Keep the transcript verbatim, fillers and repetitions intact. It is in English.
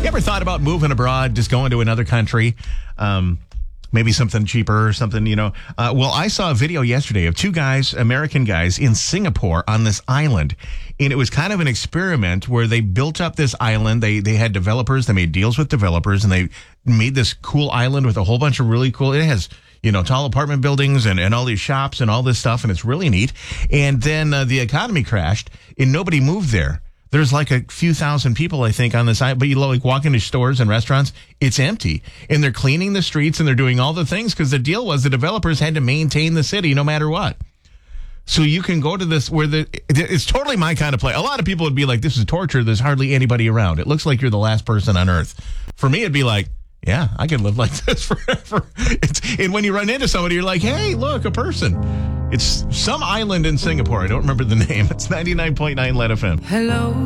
ever thought about moving abroad, just going to another country? Um, maybe something cheaper or something, you know. Uh, well, I saw a video yesterday of two guys, American guys, in Singapore on this island. And it was kind of an experiment where they built up this island. They they had developers. They made deals with developers, and they made this cool island with a whole bunch of really cool. It has, you know, tall apartment buildings and, and all these shops and all this stuff, and it's really neat. And then uh, the economy crashed, and nobody moved there. There's like a few thousand people, I think, on this island, but you like walk into stores and restaurants, it's empty. And they're cleaning the streets and they're doing all the things because the deal was the developers had to maintain the city no matter what. So you can go to this where the it's totally my kind of play. A lot of people would be like, this is torture. There's hardly anybody around. It looks like you're the last person on earth. For me, it'd be like, yeah, I can live like this forever. It's, and when you run into somebody, you're like, hey, look, a person. It's some island in Singapore. I don't remember the name. It's ninety-nine point nine L E D F M. Hello.